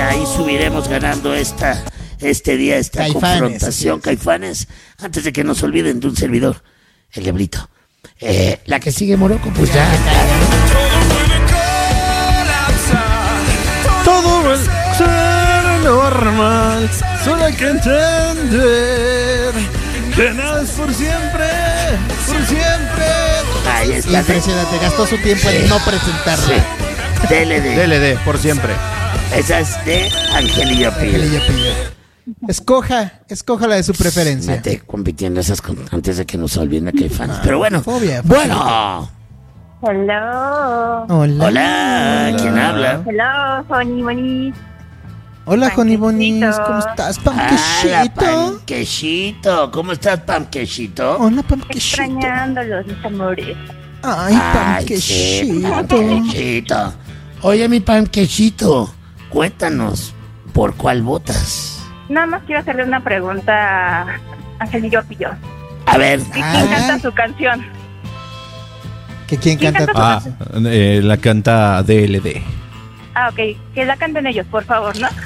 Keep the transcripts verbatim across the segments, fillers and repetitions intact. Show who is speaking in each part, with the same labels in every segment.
Speaker 1: ahí subiremos ganando esta, este día, esta Caifanes, confrontación, Caifanes, antes de que nos olviden de un servidor, el Diablito. Eh, la que sigue, Morocco, pues ya.
Speaker 2: Todo va a ser normal, solo hay que entender que nada es por siempre, por siempre.
Speaker 1: Ahí está.
Speaker 3: Impresionante, gastó su tiempo sí. en no presentarla. Sí.
Speaker 1: D L D.
Speaker 2: D L D, por siempre.
Speaker 1: Esa es de Angelillo Pillo.
Speaker 3: Angelillo Pillo. Escoja, escoja la de su preferencia.
Speaker 1: Mate compitiendo esas con, antes de que nos olviden que hay fans. Ah, pero bueno,
Speaker 3: fobia,
Speaker 1: bueno.
Speaker 4: Hola.
Speaker 3: Hola.
Speaker 1: Hola. ¿Quién habla?
Speaker 4: Hola, Honey Bonis.
Speaker 3: Hola, Honey Bonis. ¿Cómo estás, Panquechito?
Speaker 1: Hola, Panquechito. ¿Cómo estás, Panquechito?
Speaker 3: Hola, Panquechito.
Speaker 4: Extrañándolos, mis amores.
Speaker 3: Ay, Panquechito.
Speaker 1: Panquechito. Oye, mi Panquechito, cuéntanos, ¿por cuál votas?
Speaker 4: Nada más quiero hacerle una pregunta a Angelillo Pillo.
Speaker 1: A ver.
Speaker 4: ¿Quién ah. canta su canción?
Speaker 3: ¿Que quién, ¿Quién canta,
Speaker 2: canta tu ah, canción? Eh, la canta D L D.
Speaker 4: Ah, ok. Que la canten ellos, por favor, ¿no?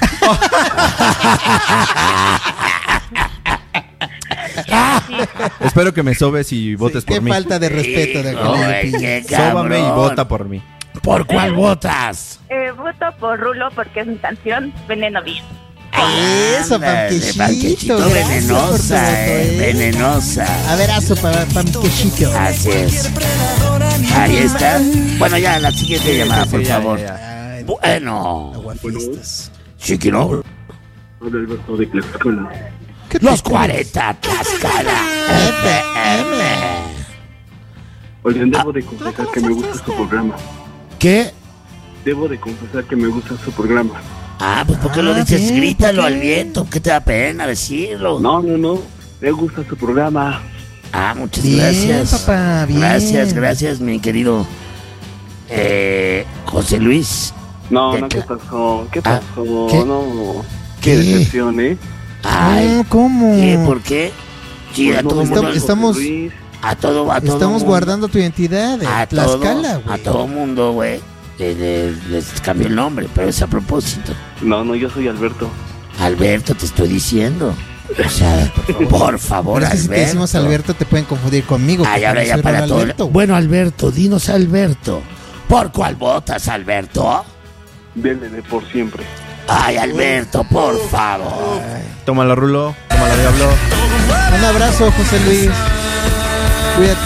Speaker 2: Sí. Espero que me sobes y votes
Speaker 3: sí,
Speaker 2: por
Speaker 3: qué
Speaker 2: mí.
Speaker 3: Qué falta de respeto de
Speaker 1: Angelillo Pillo.
Speaker 2: Sóbame y vota por mí.
Speaker 1: ¿Por cuál votas?
Speaker 4: Eh, voto por Rulo porque es mi canción Veneno Beat.
Speaker 3: Eso, Panquechito.
Speaker 1: Venenosa, eh, venenosa.
Speaker 3: A ver, aso para Panquechito.
Speaker 1: Así es. Ahí está. Bueno, ya, la siguiente llamada, por favor.
Speaker 3: Ay,
Speaker 1: bueno.
Speaker 3: Aguafiestas.
Speaker 1: Sí, que no.
Speaker 5: Hola, Alberto de Tlaxcala.
Speaker 1: Los cuarenta, Tlaxcala. F M.
Speaker 5: Oigan, debo de confesar que me gusta su programa.
Speaker 1: ¿Qué?
Speaker 5: Debo de confesar que me gusta su programa.
Speaker 1: Ah, pues ¿por qué ah, lo dices? Bien, grítalo al viento, ¿qué te da pena decirlo?
Speaker 5: No, no, no, me gusta su programa.
Speaker 1: Ah, muchas
Speaker 3: bien,
Speaker 1: gracias.
Speaker 3: Papá, bien.
Speaker 1: Gracias, gracias, mi querido eh, José Luis.
Speaker 5: No, no, ¿qué pasó? ¿Qué pasó?
Speaker 1: Ah, ¿qué?
Speaker 5: No, qué, ¿Qué? decepción, ¿eh?
Speaker 1: Ay,
Speaker 3: no, ¿cómo?
Speaker 1: ¿Qué? ¿Por qué? Sí,
Speaker 5: pues
Speaker 1: a
Speaker 5: no,
Speaker 1: todo
Speaker 3: estamos,
Speaker 1: mundo,
Speaker 3: estamos,
Speaker 1: a todo, a todo
Speaker 3: estamos
Speaker 1: mundo.
Speaker 3: guardando tu identidad de
Speaker 1: a
Speaker 3: Tlaxcala,
Speaker 1: todo, a todo mundo, güey. Les, les, les cambió el nombre, pero es a propósito.
Speaker 5: No, no, yo soy Alberto.
Speaker 1: Alberto, te estoy diciendo. O sea, por favor,
Speaker 3: Alberto. Si te decimos Alberto, te pueden confundir conmigo.
Speaker 1: Ay, ahora ya para todo. Alberto. Bueno, Alberto, dinos Alberto. ¿Por cuál votas, Alberto?
Speaker 5: D L D por siempre.
Speaker 1: Ay, Alberto, por favor.
Speaker 2: Ay. Tómala, Rulo. Tómala, Diablo.
Speaker 3: Un abrazo, José Luis. Cuídate.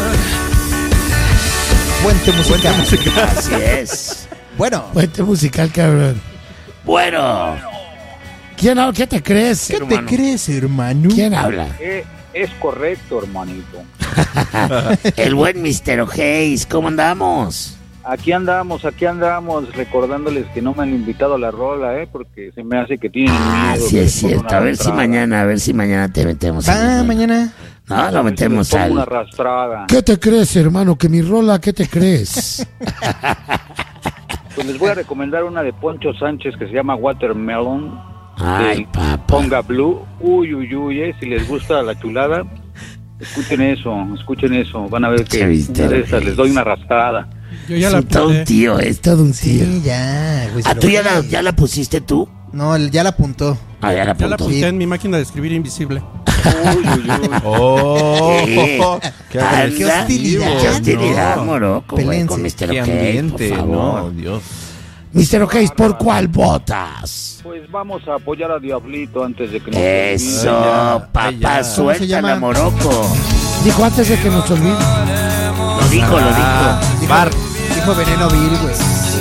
Speaker 3: Puente musical.
Speaker 1: Puente musical. Así es.
Speaker 3: Bueno.
Speaker 1: Puente musical, cabrón. Bueno. ¿Quién habla? ¿Qué te crees,
Speaker 3: ¿Qué
Speaker 1: hermano?
Speaker 3: te crees, hermano?
Speaker 1: ¿Quién habla?
Speaker 6: Eh, es correcto, hermanito.
Speaker 1: El buen mister O'Hays, ¿cómo andamos?
Speaker 6: Aquí andamos, aquí andamos, recordándoles que no me han invitado a la rola, ¿eh? Porque se me hace que tienen
Speaker 1: ah,
Speaker 6: miedo.
Speaker 1: Sí, es cierto. A ver entrada. si mañana, a ver si mañana te metemos.
Speaker 3: Ah, mañana.
Speaker 1: No, lo metemos
Speaker 6: si
Speaker 1: al...
Speaker 6: una arrastrada.
Speaker 1: ¿Qué te crees, hermano? Que mi rola, ¿qué te crees?
Speaker 6: Pues les voy a recomendar una de Poncho Sánchez que se llama Watermelon.
Speaker 1: Ay, papá.
Speaker 6: Ponga Blue. Uy, uy, uy, eh. Si les gusta la chulada, escuchen eso, escuchen eso. Van a ver que esas, les doy una arrastrada.
Speaker 1: Yo ya es la todo un tío, es todo un tío.
Speaker 3: Sí, ya. Güey,
Speaker 1: ¿A tú ya la, ya la pusiste tú?
Speaker 3: No, ya la apuntó.
Speaker 1: Ah, ya la apuntó.
Speaker 7: Ya la apunté sí. en mi máquina de escribir invisible.
Speaker 2: Uy, uy, uy. Oh,
Speaker 1: ¿Qué, ¿Qué, qué hostilidad, qué hostilidad, no. Morocco, güey, con mister O'Hays, por favor.
Speaker 2: No, Dios.
Speaker 1: mister O'Hays, ¿por cuál votas?
Speaker 6: Pues vamos a apoyar a Diablito antes de que nos
Speaker 1: Eso, olvide. Papá, suéltala, Morocco.
Speaker 7: Dijo antes de que nos olvide.
Speaker 1: Lo dijo, lo dijo.
Speaker 3: Dijo, Bar. dijo Veneno Vil, güey.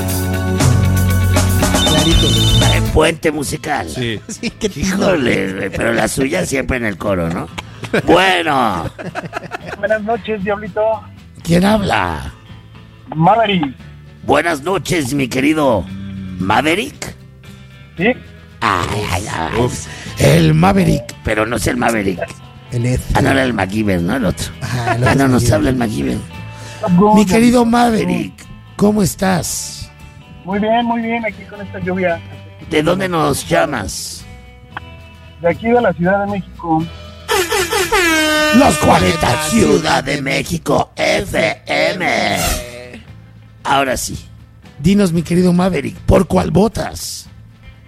Speaker 3: Clarito.
Speaker 1: El puente musical.
Speaker 2: Sí.
Speaker 3: Sí, qué
Speaker 1: Híjole, güey, pero la suya siempre en el coro, ¿no? Bueno.
Speaker 8: Buenas noches, Diablito.
Speaker 1: ¿Quién habla?
Speaker 8: Maverick.
Speaker 1: Buenas noches, mi querido Maverick.
Speaker 8: Sí.
Speaker 1: Ay, ay, ay. El Maverick, pero no es el Maverick.
Speaker 3: El Ed.
Speaker 1: Ah, no era el MacGyver, ¿no? El otro.
Speaker 3: Ah, el
Speaker 1: ah, no nos
Speaker 3: MacGyver.
Speaker 1: habla el MacGyver. Mi querido Maverick, ¿cómo estás?
Speaker 8: Muy bien, muy bien, aquí con esta lluvia.
Speaker 1: ¿De dónde nos llamas?
Speaker 8: De aquí de la Ciudad de México.
Speaker 1: Los cuarenta, Ciudad de México, F M. Ahora sí, dinos, mi querido Maverick, ¿por cuál votas?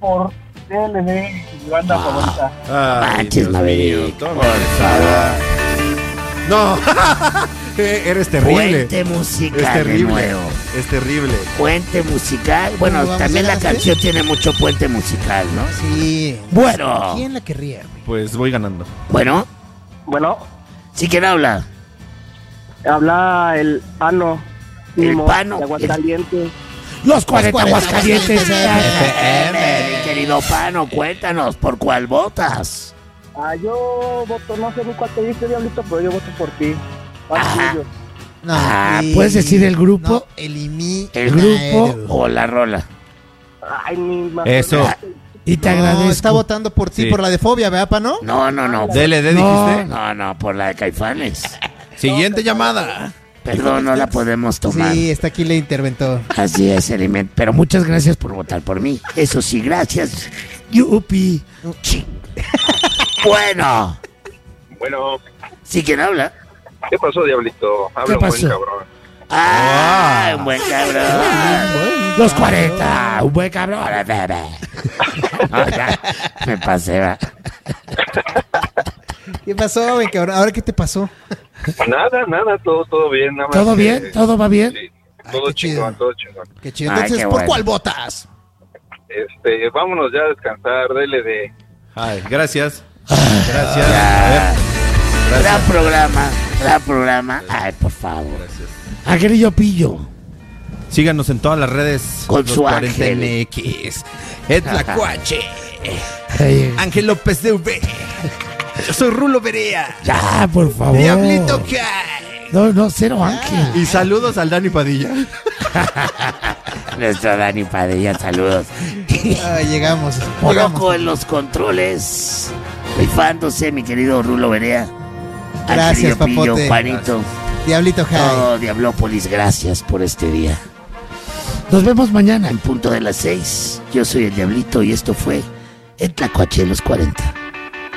Speaker 8: por D L D, mi banda favorita.
Speaker 1: Manches, Maverick, por favor.
Speaker 2: No, eres terrible.
Speaker 1: Puente musical
Speaker 2: Es terrible.
Speaker 1: de nuevo.
Speaker 2: Es terrible.
Speaker 1: Puente musical. Bueno,
Speaker 3: ¿Cómo vamos
Speaker 1: también
Speaker 3: a
Speaker 1: la
Speaker 3: hacer?
Speaker 1: canción tiene mucho puente musical, ¿no?
Speaker 3: Sí.
Speaker 1: Bueno.
Speaker 3: ¿Quién la querría, güey?
Speaker 2: Pues voy ganando.
Speaker 1: Bueno,
Speaker 8: Bueno,
Speaker 1: ¿sí quién habla?
Speaker 8: habla el Pano.
Speaker 1: El
Speaker 8: Mimo,
Speaker 1: Pano.
Speaker 8: de Aguascalientes.
Speaker 1: Los cuarenta Aguascalientes.
Speaker 3: F
Speaker 1: Mi querido Pano, cuéntanos, ¿por cuál votas?
Speaker 8: Ah, yo voto, no sé ni cuál te dice, Diablito, pero yo voto por ti. Vas
Speaker 1: Ajá.
Speaker 8: tuyo.
Speaker 3: No,
Speaker 1: Ah,
Speaker 3: y-
Speaker 1: ¿puedes decir el grupo?
Speaker 3: No, el IMI.
Speaker 1: ¿El grupo o la rola?
Speaker 8: Ay, ni más.
Speaker 2: Eso.
Speaker 1: Y te
Speaker 3: No,
Speaker 1: agradezco.
Speaker 3: está votando por ti,
Speaker 2: Sí.
Speaker 3: por la de fobia, ¿verdad, Pano?
Speaker 1: No, no, no.
Speaker 2: D L D
Speaker 1: No,
Speaker 2: dijiste.
Speaker 1: no, no, por la de Caifanes.
Speaker 2: Siguiente llamada.
Speaker 1: Perdón, no la podemos tomar.
Speaker 3: Sí, está aquí el interventor.
Speaker 1: Así es, Element. Pero muchas gracias por votar por mí. Eso sí, gracias. Yupi. Chi. Bueno.
Speaker 9: Bueno,
Speaker 1: ¿Sí quién habla?
Speaker 9: ¿qué pasó, Diablito? Habla
Speaker 1: ¿Qué
Speaker 9: un buen
Speaker 1: pasó?
Speaker 9: cabrón.
Speaker 1: Ah, un buen cabrón. Los cuarenta, un buen cabrón. No, ya, me pasé, va.
Speaker 3: ¿Qué pasó, güey, cabrón? ¿Ahora qué te pasó?
Speaker 9: Nada, nada, todo, todo bien. Nada más
Speaker 1: ¿Todo
Speaker 9: que-
Speaker 1: bien? ¿Todo va bien?
Speaker 9: Sí,
Speaker 3: Ay,
Speaker 9: todo
Speaker 3: qué
Speaker 9: chingón,
Speaker 3: chido.
Speaker 9: todo chingón.
Speaker 3: Qué chido.
Speaker 1: Ay,
Speaker 3: Entonces,
Speaker 1: qué
Speaker 3: ¿por
Speaker 1: bueno.
Speaker 3: cuál votas?
Speaker 9: Este, vámonos ya a descansar, dele de...
Speaker 2: Ay, gracias.
Speaker 1: Ah,
Speaker 2: Gracias.
Speaker 1: Ya.
Speaker 2: A ver.
Speaker 1: Gran
Speaker 2: Gracias.
Speaker 1: programa, gran programa. Ay, por favor.
Speaker 2: Gracias.
Speaker 1: Angelillo Pillo.
Speaker 2: Síganos en todas las redes.
Speaker 1: Con
Speaker 2: los
Speaker 1: su
Speaker 2: cuarenta
Speaker 1: ángel.
Speaker 2: N X. Etlacuache.
Speaker 1: Ay,
Speaker 2: Ángel López de V. Yo soy Rulo Berea.
Speaker 1: ya, por favor.
Speaker 2: Diablito Kai.
Speaker 1: No, no, cero Ángel.
Speaker 2: Y saludos al Dani Padilla.
Speaker 1: Nuestro Dani Padilla, saludos.
Speaker 3: Ay, llegamos.
Speaker 1: Poloco
Speaker 3: llegamos.
Speaker 1: en los controles. Rifándose, mi querido Rulo Berea.
Speaker 3: Gracias,
Speaker 1: Angelillo Pillo,
Speaker 3: papote.
Speaker 1: Juanito.
Speaker 3: Diablito High.
Speaker 1: Todo Diablópolis, gracias por este día. Nos vemos mañana en punto de las seis. Yo soy el Diablito y esto fue En Tlacuache de los cuarenta.